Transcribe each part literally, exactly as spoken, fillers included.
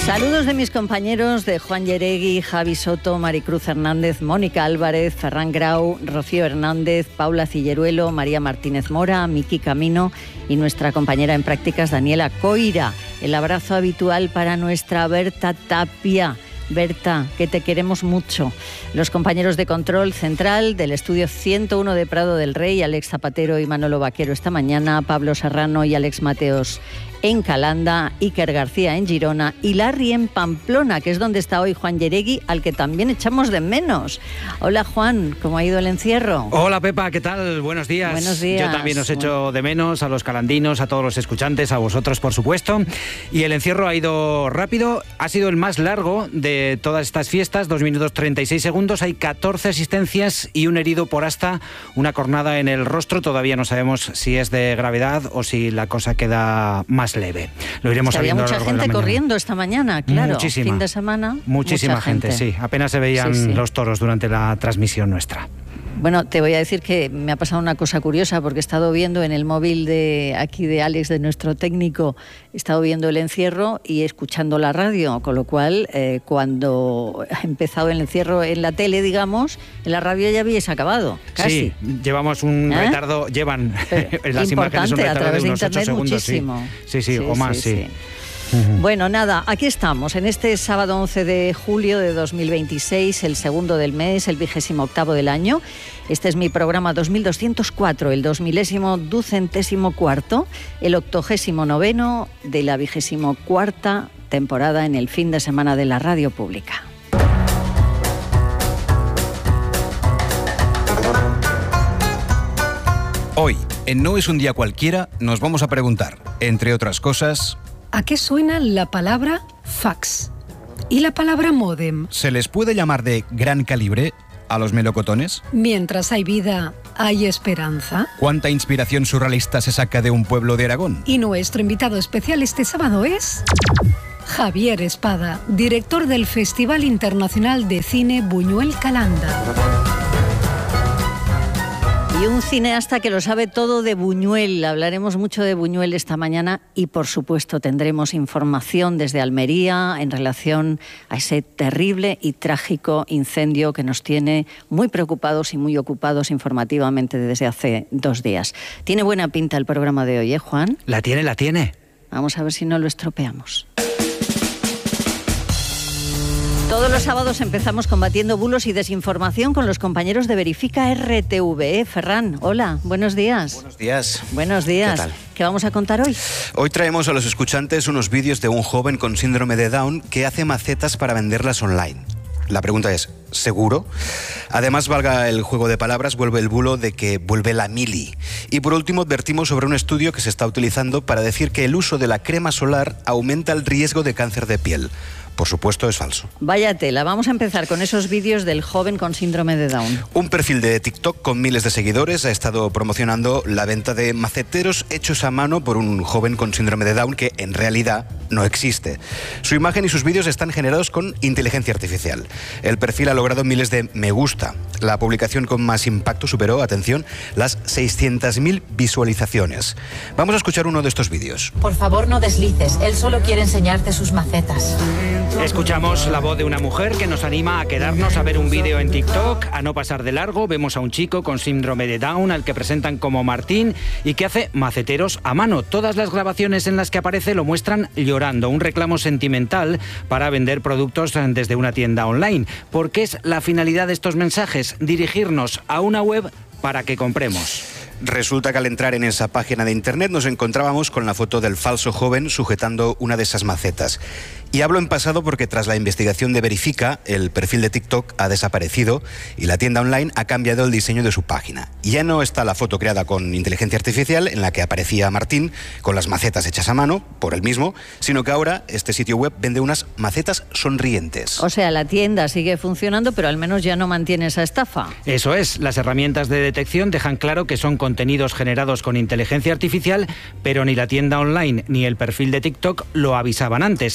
Saludos de mis compañeros de Juan Yeregui, Javi Soto, Maricruz Hernández, Mónica Álvarez, Ferran Grau, Rocío Hernández, Paula Cilleruelo, María Martínez Mora, Miki Camino y nuestra compañera en prácticas Daniela Coira. El abrazo habitual para nuestra Berta Tapia. Berta, que te queremos mucho. Los compañeros de control central del estudio ciento uno de Prado del Rey, Alex Zapatero y Manolo Vaquero esta mañana, Pablo Serrano y Alex Mateos en Calanda, Iker García en Girona y Larry en Pamplona, que es donde está hoy Juan Yeregui, al que también echamos de menos. Hola Juan, ¿cómo ha ido el encierro? Hola Pepa, ¿qué tal? Buenos días. Buenos días. Yo también os echo de menos, a los calandinos, a todos los escuchantes, a vosotros por supuesto. Y el encierro ha ido rápido, ha sido el más largo de todas estas fiestas, dos minutos treinta y seis segundos, hay catorce asistencias y un herido por hasta una cornada en el rostro. Todavía no sabemos si es de gravedad o si la cosa queda más leve. Lo iremos es que sabiendo. Había mucha gente corriendo esta mañana, claro. Muchísima. Fin de semana. Muchísima gente, gente, sí. Apenas se veían sí, sí. los toros durante la transmisión nuestra. Bueno, te voy a decir que me ha pasado una cosa curiosa porque he estado viendo en el móvil de aquí de Alex, de nuestro técnico, he estado viendo el encierro y escuchando la radio, con lo cual eh, cuando ha empezado el encierro en la tele, digamos, en la radio ya habíais acabado, casi. Sí, llevamos un ¿Eh? retardo, llevan en las imágenes un retardo a través de unos de internet ocho segundos. Muchísimo. Sí, sí, sí, sí o más, sí. sí. sí. Uh-huh. Bueno, nada, aquí estamos, en este sábado once de julio de dos mil veintiséis, el segundo del mes, el vigésimo octavo del año. Este es mi programa dos mil doscientos cuatro, el dos milésimo ducentésimo cuarto, el octogésimo noveno de la vigésimo cuarta temporada en el fin de semana de la radio pública. Hoy, en No es un día cualquiera, nos vamos a preguntar, entre otras cosas... ¿A qué suena la palabra fax? ¿Y la palabra módem? ¿Se les puede llamar de gran calibre a los melocotones? Mientras hay vida, ¿hay esperanza? ¿Cuánta inspiración surrealista se saca de un pueblo de Aragón? Y nuestro invitado especial este sábado es... Javier Espada, director del Festival Internacional de Cine Buñuel Calanda. Y un cineasta que lo sabe todo de Buñuel. Hablaremos mucho de Buñuel esta mañana y, por supuesto, tendremos información desde Almería en relación a ese terrible y trágico incendio que nos tiene muy preocupados y muy ocupados informativamente desde hace dos días. Tiene buena pinta el programa de hoy, ¿eh, Juan? La tiene, la tiene. Vamos a ver si no lo estropeamos. Todos los sábados empezamos combatiendo bulos y desinformación con los compañeros de Verifica R T V. ¿Eh? Ferran, hola, buenos días. Buenos días. Buenos días. ¿Qué tal? ¿Qué vamos a contar hoy? Hoy traemos a los escuchantes unos vídeos de un joven con síndrome de Down que hace macetas para venderlas online. La pregunta es, ¿seguro? Además, valga el juego de palabras, vuelve el bulo de que vuelve la mili. Y por último, advertimos sobre un estudio que se está utilizando para decir que el uso de la crema solar aumenta el riesgo de cáncer de piel. Por supuesto, es falso. Vaya tela. Vamos a empezar con esos vídeos del joven con síndrome de Down. Un perfil de TikTok con miles de seguidores ha estado promocionando la venta de maceteros hechos a mano por un joven con síndrome de Down que en realidad no existe. Su imagen y sus vídeos están generados con inteligencia artificial. El perfil ha logrado miles de me gusta. La publicación con más impacto superó, atención, las seiscientas mil visualizaciones. Vamos a escuchar uno de estos vídeos. Por favor, no deslices. Él solo quiere enseñarte sus macetas. Escuchamos la voz de una mujer que nos anima a quedarnos a ver un vídeo en TikTok, a no pasar de largo. Vemos a un chico con síndrome de Down al que presentan como Martín y que hace maceteros a mano. Todas las grabaciones en las que aparece lo muestran llorando, un reclamo sentimental para vender productos desde una tienda online. Porque es la finalidad de estos mensajes, dirigirnos a una web para que compremos. Resulta que al entrar en esa página de internet nos encontrábamos con la foto del falso joven sujetando una de esas macetas. Y hablo en pasado porque tras la investigación de Verifica, el perfil de TikTok ha desaparecido y la tienda online ha cambiado el diseño de su página. Ya no está la foto creada con inteligencia artificial en la que aparecía Martín con las macetas hechas a mano, por él mismo, sino que ahora este sitio web vende unas macetas sonrientes. O sea, la tienda sigue funcionando, pero al menos ya no mantiene esa estafa. Eso es, las herramientas de detección dejan claro que son contenidos generados con inteligencia artificial, pero ni la tienda online ni el perfil de TikTok lo avisaban antes. Si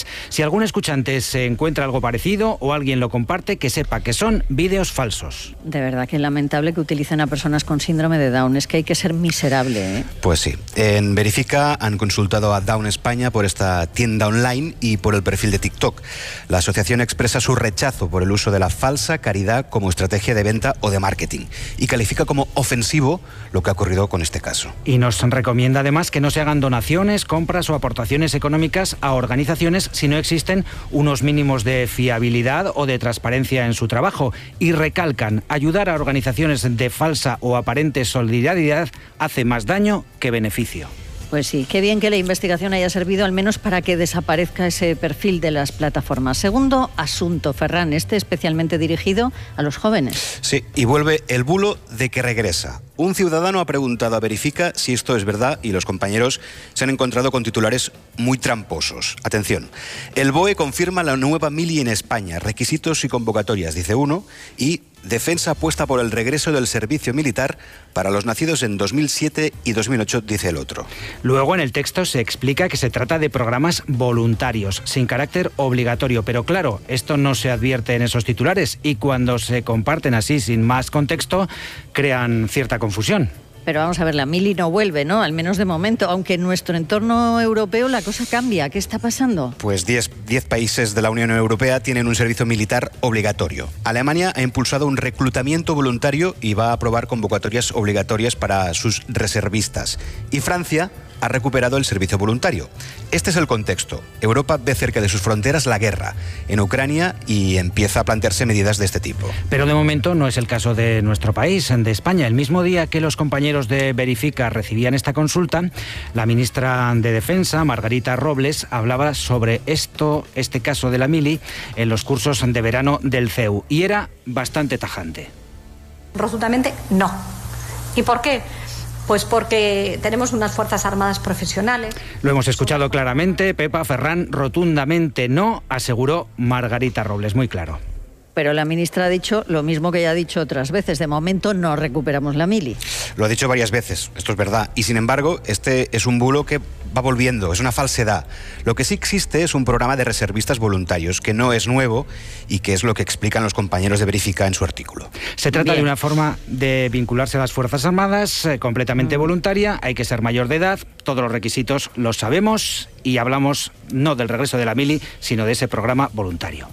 Si algún escuchante se encuentra algo parecido o alguien lo comparte, que sepa que son vídeos falsos. De verdad que es lamentable que utilicen a personas con síndrome de Down. Es que hay que ser miserable, ¿eh? Pues sí. En Verifica han consultado a Down España por esta tienda online y por el perfil de TikTok. La asociación expresa su rechazo por el uso de la falsa caridad como estrategia de venta o de marketing y califica como ofensivo lo que ha ocurrido con este caso. Y nos recomienda además que no se hagan donaciones, compras o aportaciones económicas a organizaciones si no existen unos mínimos de fiabilidad o de transparencia en su trabajo. Y recalcan, ayudar a organizaciones de falsa o aparente solidaridad hace más daño que beneficio. Pues sí, qué bien que la investigación haya servido al menos para que desaparezca ese perfil de las plataformas. Segundo asunto, Ferran, este especialmente dirigido a los jóvenes. Sí, y vuelve el bulo de que regresa. Un ciudadano ha preguntado a Verifica si esto es verdad y los compañeros se han encontrado con titulares muy tramposos. Atención, el B O E confirma la nueva mili en España, requisitos y convocatorias, dice uno, y Defensa apuesta por el regreso del servicio militar para los nacidos en dos mil siete y dos mil ocho, dice el otro. Luego en el texto se explica que se trata de programas voluntarios, sin carácter obligatorio, pero claro, esto no se advierte en esos titulares y cuando se comparten así sin más contexto, crean cierta confusión. Pero vamos a ver, la mili no vuelve, ¿no? Al menos de momento, aunque en nuestro entorno europeo la cosa cambia. ¿Qué está pasando? Pues diez países de la Unión Europea tienen un servicio militar obligatorio. Alemania ha impulsado un reclutamiento voluntario y va a aprobar convocatorias obligatorias para sus reservistas. Y Francia ha recuperado el servicio voluntario. Este es el contexto. Europa ve cerca de sus fronteras la guerra en Ucrania y empieza a plantearse medidas de este tipo. Pero de momento no es el caso de nuestro país, de España. El mismo día que los compañeros de Verifica recibían esta consulta, la ministra de Defensa, Margarita Robles, hablaba sobre esto, este caso de la mili, en los cursos de verano del C E U. Y era bastante tajante. Rotundamente no. ¿Y por qué? Pues porque tenemos unas Fuerzas Armadas profesionales. Lo hemos escuchado claramente, Pepa, Ferran, rotundamente no, aseguró Margarita Robles, muy claro. Pero la ministra ha dicho lo mismo que ya ha dicho otras veces. De momento no recuperamos la mili. Lo ha dicho varias veces, esto es verdad. Y sin embargo, este es un bulo que va volviendo, es una falsedad. Lo que sí existe es un programa de reservistas voluntarios, que no es nuevo y que es lo que explican los compañeros de Verifica en su artículo. Se trata Bien. de una forma de vincularse a las Fuerzas Armadas, eh, completamente mm. voluntaria. Hay que ser mayor de edad, todos los requisitos los sabemos y hablamos no del regreso de la mili, sino de ese programa voluntario.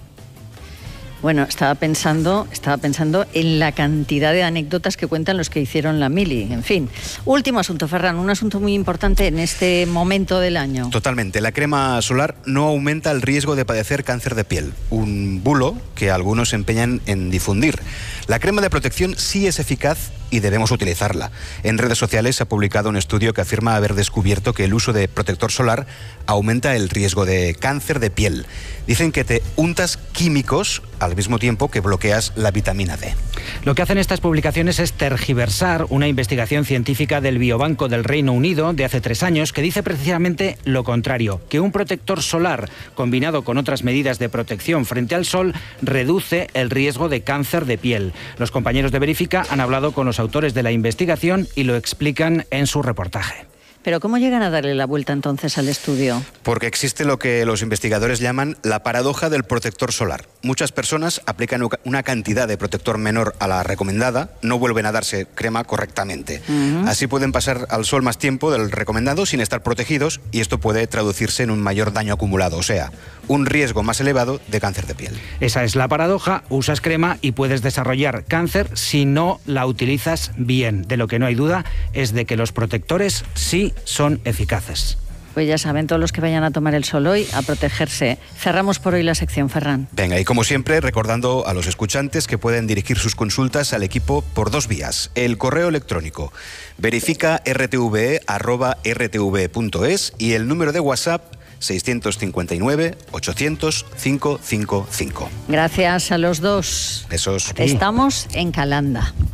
Bueno, estaba pensando, estaba pensando en la cantidad de anécdotas que cuentan los que hicieron la mili. En fin, último asunto, Ferran, un asunto muy importante en este momento del año. Totalmente. La crema solar no aumenta el riesgo de padecer cáncer de piel. Un bulo que algunos se empeñan en difundir. La crema de protección sí es eficaz y debemos utilizarla. En redes sociales se ha publicado un estudio que afirma haber descubierto que el uso de protector solar aumenta el riesgo de cáncer de piel. Dicen que te untas químicos al mismo tiempo que bloqueas la vitamina D. Lo que hacen estas publicaciones es tergiversar una investigación científica del Biobanco del Reino Unido de hace tres años que dice precisamente lo contrario, que un protector solar combinado con otras medidas de protección frente al sol reduce el riesgo de cáncer de piel. Los compañeros de Verifica han hablado con los autores de la investigación y lo explican en su reportaje. ¿Pero cómo llegan a darle la vuelta entonces al estudio? Porque existe lo que los investigadores llaman la paradoja del protector solar. Muchas personas aplican una cantidad de protector menor a la recomendada, no vuelven a darse crema correctamente. Uh-huh. Así pueden pasar al sol más tiempo del recomendado sin estar protegidos y esto puede traducirse en un mayor daño acumulado, o sea, un riesgo más elevado de cáncer de piel. Esa es la paradoja, usas crema y puedes desarrollar cáncer si no la utilizas bien. De lo que no hay duda es de que los protectores sí son eficaces. Pues ya saben, todos los que vayan a tomar el sol hoy, a protegerse. Cerramos por hoy la sección, Ferran. Venga, y como siempre, recordando a los escuchantes que pueden dirigir sus consultas al equipo por dos vías. El correo electrónico verifica r t v e arroba r t v punto es y el número de WhatsApp seiscientos cincuenta y nueve, ochocientos, quinientos cincuenta y cinco. Gracias a los dos. Besos. Estamos en Calanda.